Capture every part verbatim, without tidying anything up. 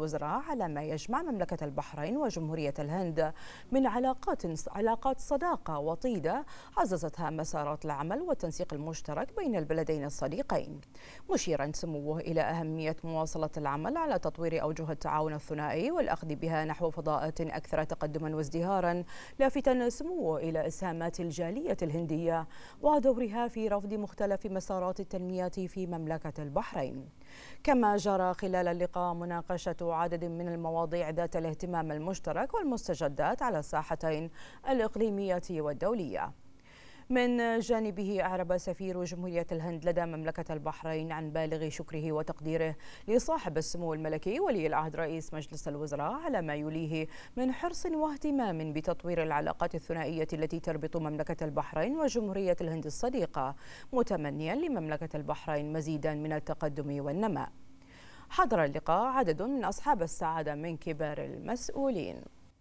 الوزراء على ما يجمع مملكة البحرين وجمهورية الهند من علاقات علاقات صداقة وطيدة عززتها مسارات العمل والتنسيق المشترك بين البلدين الصديقين، مشيرا سموه إلى أهمية مواصلة العمل على تطوير أوجه التعاون الثنائي والأخذ بها نحو فضاءات أكثر تقدما وازدهارا، لافتا سموه إلى إسهامات الجالية الهندية ودورها في رفض مختلف مسارات التنمية في مملكة البحرين. كما جرى خلال اللقاء مناقشة عدد من المواضيع ذات الاهتمام المشترك والمستجدات على الساحتين الإقليمية والدولية. من جانبه أعرب سفير جمهورية الهند لدى مملكة البحرين عن بالغ شكره وتقديره لصاحب السمو الملكي ولي العهد رئيس مجلس الوزراء على ما يليه من حرص واهتمام بتطوير العلاقات الثنائية التي تربط مملكة البحرين وجمهورية الهند الصديقة، متمنيا لمملكة البحرين مزيدا من التقدم والنماء. حضر اللقاء عدد من أصحاب السعادة من كبار المسؤولين.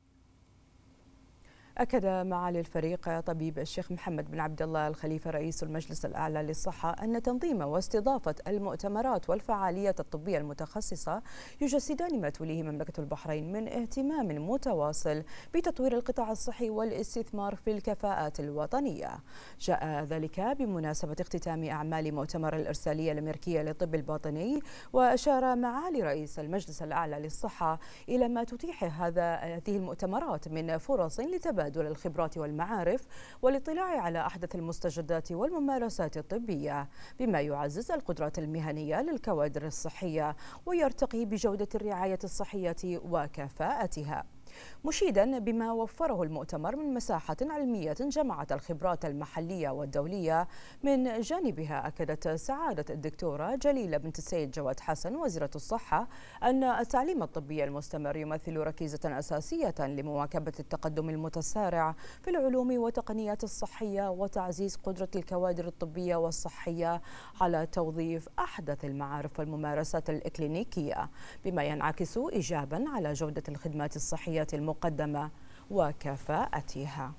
أكد معالي الفريق طبيب الشيخ محمد بن عبد الله الخليفة رئيس المجلس الأعلى للصحة أن تنظيم واستضافة المؤتمرات والفعاليات الطبية المتخصصة يجسدان ما توليه مملكة البحرين من اهتمام متواصل بتطوير القطاع الصحي والاستثمار في الكفاءات الوطنية. جاء ذلك بمناسبة اختتام أعمال مؤتمر الإرسالية الأمريكية للطب الباطني، وأشار معالي رئيس المجلس الأعلى للصحة إلى ما تتيح هذا هذه المؤتمرات من فرص لتبادل تبادل الخبرات والمعارف والاطلاع على أحدث المستجدات والممارسات الطبية، بما يعزز القدرات المهنية للكوادر الصحية ويرتقي بجودة الرعاية الصحية وكفاءتها، مشيدا بما وفره المؤتمر من مساحة علمية جمعت الخبرات المحلية والدولية. من جانبها أكدت سعادة الدكتورة جليلة بنت السيد جواد حسن وزيرة الصحة أن التعليم الطبي المستمر يمثل ركيزة أساسية لمواكبة التقدم المتسارع في العلوم والتقنيات الصحية وتعزيز قدرة الكوادر الطبية والصحية على توظيف أحدث المعارف والممارسات الإكلينيكية، بما ينعكس إيجابا على جودة الخدمات الصحية المقدمة وكفاءتها.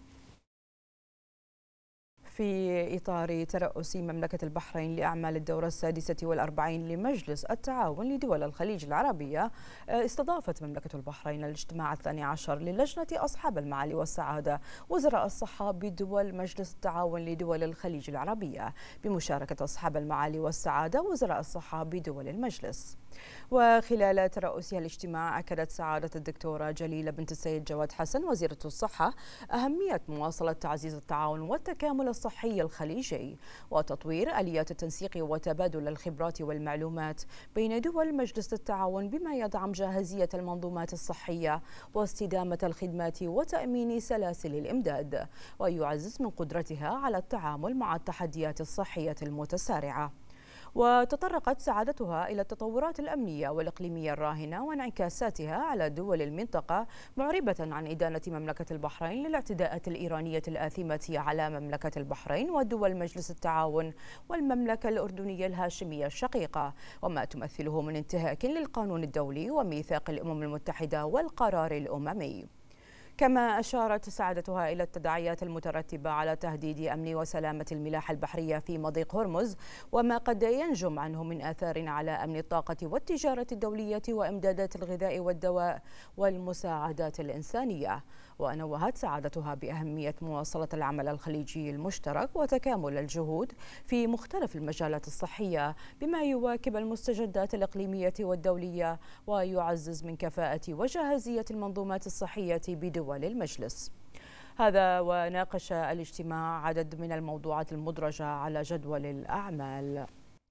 في إطار ترأس مملكة البحرين لأعمال الدورة السادسة والأربعين لمجلس التعاون لدول الخليج العربية، استضافت مملكة البحرين الاجتماع الثاني عشر للجنة أصحاب المعالي والسعادة وزراء الصحة بدول مجلس التعاون لدول الخليج العربية، بمشاركة أصحاب المعالي والسعادة وزراء الصحة بدول المجلس. وخلال ترأسها الاجتماع أكدت سعادة الدكتورة جليلة بنت السيد جواد حسن وزيرة الصحة أهمية مواصلة تعزيز التعاون والتكامل الصحي الخليجي وتطوير آليات التنسيق وتبادل الخبرات والمعلومات بين دول مجلس التعاون، بما يدعم جاهزية المنظومات الصحية واستدامة الخدمات وتأمين سلاسل الإمداد، ويعزز من قدرتها على التعامل مع التحديات الصحية المتسارعة. وتطرقت سعادتها إلى التطورات الأمنية والإقليمية الراهنة وانعكاساتها على دول المنطقة، معربة عن إدانة مملكة البحرين للاعتداءات الإيرانية الآثمة على مملكة البحرين ودول مجلس التعاون والمملكة الأردنية الهاشمية الشقيقة، وما تمثله من انتهاك للقانون الدولي وميثاق الأمم المتحدة والقرار الأممي. كما أشارت سعادتها إلى التداعيات المترتبة على تهديد أمن وسلامة الملاحة البحرية في مضيق هرمز وما قد ينجم عنه من آثار على أمن الطاقة والتجارة الدولية وإمدادات الغذاء والدواء والمساعدات الإنسانية. ونوهت سعادتها بأهمية مواصلة العمل الخليجي المشترك وتكامل الجهود في مختلف المجالات الصحية، بما يواكب المستجدات الإقليمية والدولية ويعزز من كفاءة وجاهزية المنظومات الصحية بدول المجلس. هذا وناقش الاجتماع عدد من الموضوعات المدرجة على جدول الأعمال.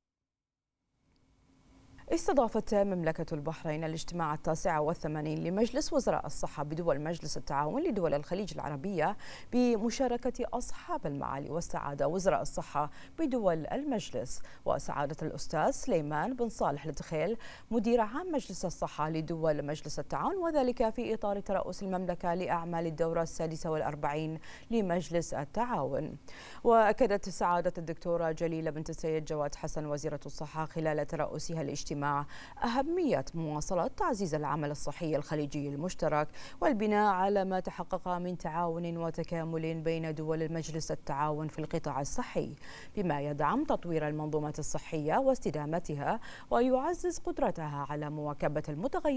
استضافت مملكة البحرين الاجتماع التاسع والثمانين لمجلس وزراء الصحة بدول مجلس التعاون لدول الخليج العربية بمشاركة أصحاب المعالي والسعادة وزراء الصحة بدول المجلس، وسعادة الأستاذ سليمان بن صالح الدخيل مدير عام مجلس الصحة لدول مجلس التعاون، وذلك في إطار ترأس المملكة لأعمال الدورة السادسة والأربعين لمجلس التعاون. وأكدت سعادة الدكتورة جليلة بنت السيد جواد حسن وزيرة الصحة خلال ترأسها الاجتماع أهمية مواصلة تعزيز العمل الصحي الخليجي المشترك والبناء على ما تحقق من تعاون وتكامل بين دول مجلس التعاون في القطاع الصحي، بما يدعم تطوير المنظومة الصحية واستدامتها ويعزز قدرتها على مواكبة المتغيرات